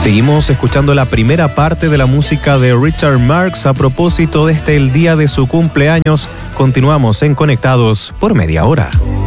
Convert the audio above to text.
Seguimos escuchando la primera parte de la música de Richard Marx a propósito de el día de su cumpleaños. Continuamos en Conectados por media hora.